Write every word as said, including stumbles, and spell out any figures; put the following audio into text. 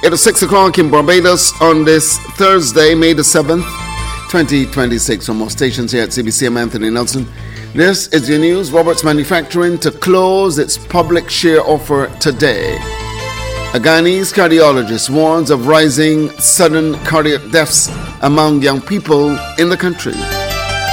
It is six o'clock in Barbados on this Thursday, May the seventh, twenty twenty-six. From more stations here at C B C, I'm Anthony Nelson. This is your news. Roberts Manufacturing to close its public share offer today. A Guyanese cardiologist warns of rising sudden cardiac deaths among young people in the country.